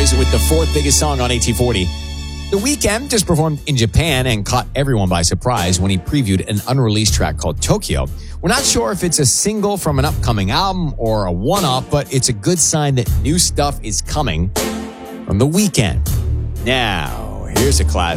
Boys with the fourth biggest song on AT40. The Weeknd just performed in Japan and caught everyone by surprise when he previewed an unreleased track called Tokyo. We're not sure if it's a single from an upcoming album or a one-off, but it's a good sign that new stuff is coming from The Weeknd. Now, here's a classic.